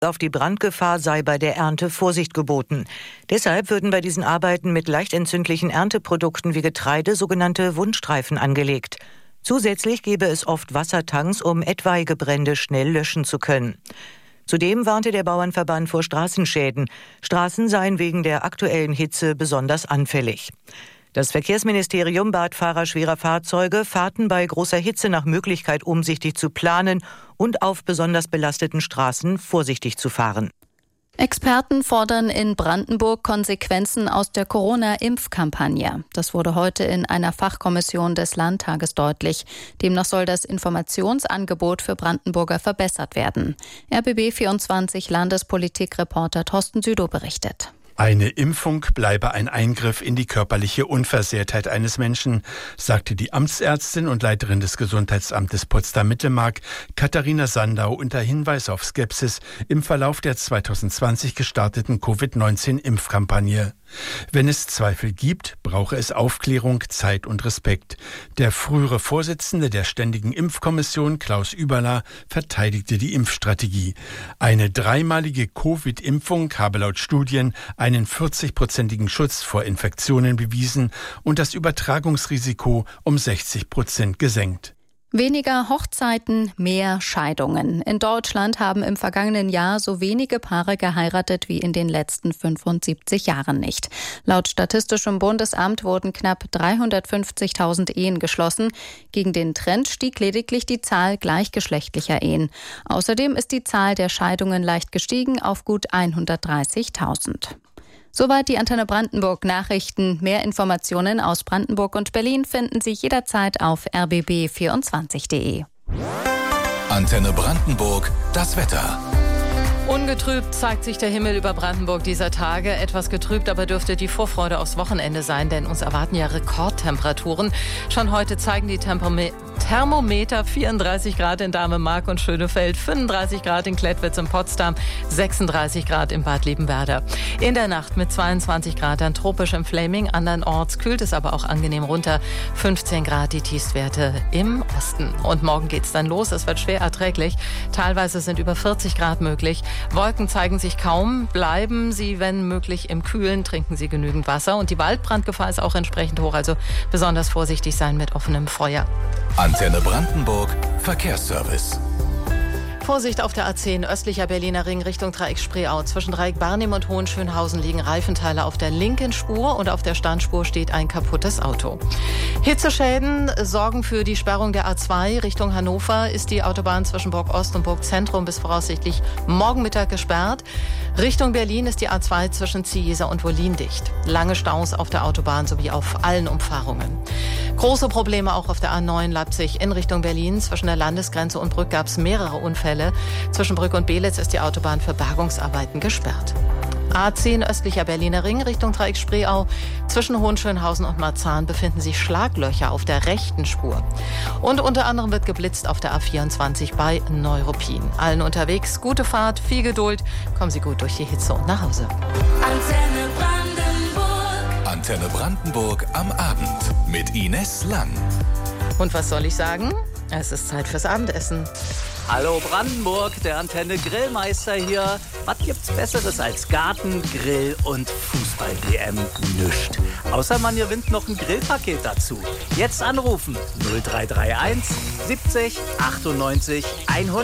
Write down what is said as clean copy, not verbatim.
Auf die Brandgefahr sei bei der Ernte Vorsicht geboten. Deshalb würden bei diesen Arbeiten mit leicht entzündlichen Ernteprodukten wie Getreide sogenannte Wundstreifen angelegt. Zusätzlich gäbe es oft Wassertanks, um etwaige Brände schnell löschen zu können. Zudem warnte der Bauernverband vor Straßenschäden. Straßen seien wegen der aktuellen Hitze besonders anfällig. Das Verkehrsministerium bat Fahrer schwerer Fahrzeuge, Fahrten bei großer Hitze nach Möglichkeit umsichtig zu planen und auf besonders belasteten Straßen vorsichtig zu fahren. Experten fordern in Brandenburg Konsequenzen aus der Corona-Impfkampagne. Das wurde heute in einer Fachkommission des Landtages deutlich. Demnach soll das Informationsangebot für Brandenburger verbessert werden. RBB24 Landespolitikreporter Thorsten Südow berichtet. Eine Impfung bleibe ein Eingriff in die körperliche Unversehrtheit eines Menschen, sagte die Amtsärztin und Leiterin des Gesundheitsamtes Potsdam-Mittelmark, Katharina Sandau, unter Hinweis auf Skepsis im Verlauf der 2020 gestarteten Covid-19-Impfkampagne. Wenn es Zweifel gibt, brauche es Aufklärung, Zeit und Respekt. Der frühere Vorsitzende der Ständigen Impfkommission, Klaus Überler, verteidigte die Impfstrategie. Eine dreimalige Covid-Impfung habe laut Studien einen 40-prozentigen Schutz vor Infektionen bewiesen und das Übertragungsrisiko um 60% gesenkt. Weniger Hochzeiten, mehr Scheidungen. In Deutschland haben im vergangenen Jahr so wenige Paare geheiratet wie in den letzten 75 Jahren nicht. Laut Statistischem Bundesamt wurden knapp 350.000 Ehen geschlossen. Gegen den Trend stieg lediglich die Zahl gleichgeschlechtlicher Ehen. Außerdem ist die Zahl der Scheidungen leicht gestiegen auf gut 130.000. Soweit die Antenne Brandenburg Nachrichten. Mehr Informationen aus Brandenburg und Berlin finden Sie jederzeit auf rbb24.de. Antenne Brandenburg, das Wetter. Ungetrübt zeigt sich der Himmel über Brandenburg dieser Tage. Etwas getrübt aber dürfte die Vorfreude aufs Wochenende sein, denn uns erwarten ja Rekordtemperaturen. Schon heute zeigen die Thermometer 34 Grad in Dahme-Mark und Schönefeld, 35 Grad in Klettwitz und Potsdam, 36 Grad in Bad Liebenwerda. In der Nacht mit 22 Grad dann tropisch im Flaming, andernorts kühlt es aber auch angenehm runter, 15 Grad die Tiefstwerte im Osten. Und morgen geht's dann los, es wird schwer erträglich, teilweise sind über 40 Grad möglich. Wolken zeigen sich kaum, bleiben Sie, wenn möglich, im Kühlen, trinken Sie genügend Wasser und die Waldbrandgefahr ist auch entsprechend hoch, also besonders vorsichtig sein mit offenem Feuer. Antenne Brandenburg, Verkehrsservice. Vorsicht auf der A10 östlicher Berliner Ring Richtung Dreieck Spreeau. Zwischen Dreieck Barnim und Hohenschönhausen liegen Reifenteile auf der linken Spur und auf der Standspur steht ein kaputtes Auto. Hitzeschäden sorgen für die Sperrung der A2 Richtung Hannover. Ist die Autobahn zwischen Burg Ost und Burg Zentrum bis voraussichtlich morgen Mittag gesperrt. Richtung Berlin ist die A2 zwischen Ziehesa und Wollin dicht. Lange Staus auf der Autobahn sowie auf allen Umfahrungen. Große Probleme auch auf der A9 Leipzig in Richtung Berlin. Zwischen der Landesgrenze und Brück gab es mehrere Unfälle. Zwischen Brück und Belitz ist die Autobahn für Bergungsarbeiten gesperrt. A10 östlicher Berliner Ring Richtung Dreieck Spreeau. Zwischen Hohenschönhausen und Marzahn befinden sich Schlaglöcher auf der rechten Spur. Und unter anderem wird geblitzt auf der A24 bei Neuruppin. Allen unterwegs gute Fahrt, viel Geduld. Kommen Sie gut durch die Hitze und nach Hause. Antenne Brandenburg. Antenne Brandenburg am Abend mit Ines Lang. Und was soll ich sagen? Es ist Zeit fürs Abendessen. Hallo Brandenburg, der Antenne Grillmeister hier. Was gibt's Besseres als Garten, Grill und Fußball-WM? Nischt. Außer man gewinnt noch ein Grillpaket dazu. Jetzt anrufen 0331 70 98 100.